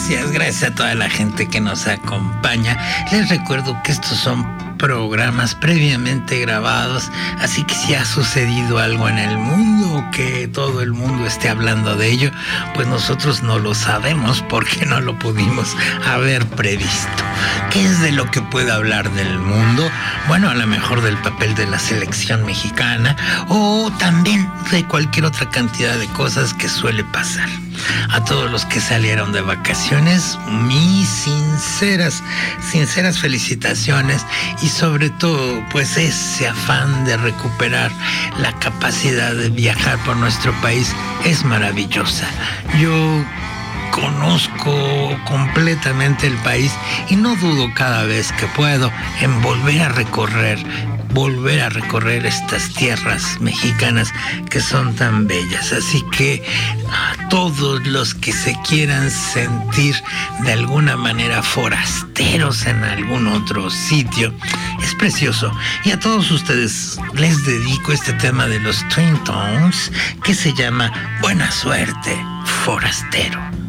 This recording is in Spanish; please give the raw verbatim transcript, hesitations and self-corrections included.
Gracias, gracias a toda la gente que nos acompaña. Les recuerdo que estos son programas previamente grabados, así que si ha sucedido algo en el mundo, que todo el mundo esté hablando de ello, pues nosotros no lo sabemos porque no lo pudimos haber previsto. ¿Qué es de lo que puede hablar del mundo? Bueno, a lo mejor del papel de la selección mexicana o también de cualquier otra cantidad de cosas que suele pasar. A todos los que salieron de vacaciones, mis sinceras, sinceras felicitaciones y sobre todo, pues ese afán de recuperar la capacidad de viajar por nuestro país es maravillosa. Yo conozco completamente el país y no dudo cada vez que puedo en volver a recorrer volver a recorrer estas tierras mexicanas que son tan bellas. Así que a todos los que se quieran sentir de alguna manera forasteros en algún otro sitio, es precioso. Y a todos ustedes les dedico este tema de los Twin Tones que se llama Buena Suerte, Forastero.